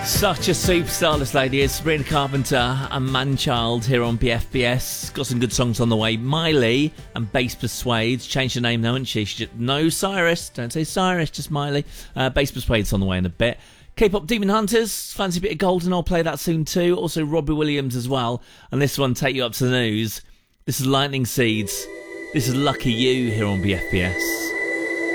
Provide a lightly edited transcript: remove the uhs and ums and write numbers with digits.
Such a superstar this lady is. Sabrina Carpenter and Manchild here on BFBS. Got some good songs on the way. Miley and Bass Persuades. Changed her name now, hasn't she? No, Cyrus. Don't say Cyrus, just Miley. Bass Persuades on the way in a bit. K-pop Demon Hunters. Fancy a bit of Golden. I'll play that soon too. Also Robbie Williams as well. And this one, take you up to the news. This is Lightning Seeds. This is Lucky You here on BFBS.